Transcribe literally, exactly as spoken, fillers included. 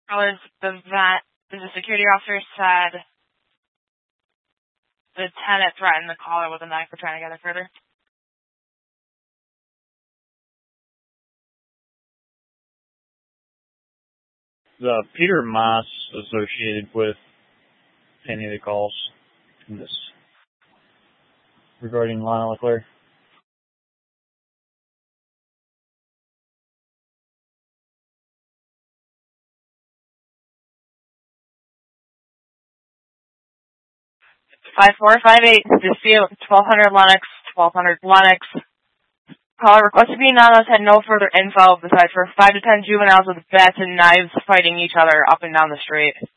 Was the vet, the security officer said the tenant threatened the caller with a knife for trying to get it further. The Peter Moss associated with any of the calls in this regarding Lana LeClaire? Five four five eight dispute twelve hundred Lennox twelve hundred Lennox. Caller requested to be anonymous, had no further info besides for five to ten juveniles with bats and knives fighting each other up and down the street.